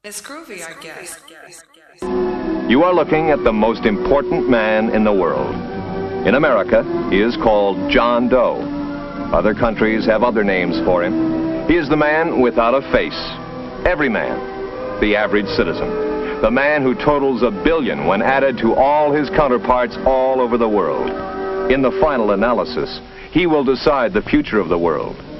It's groovy, I guess. You are looking at the most important man in the world. In America, he is called John Doe. Other countries have other names for him. He is the man without a face. Every man. The average citizen. The man who totals 1 billion when added to all his counterparts all over the world. In the final analysis, he will decide the future of the world.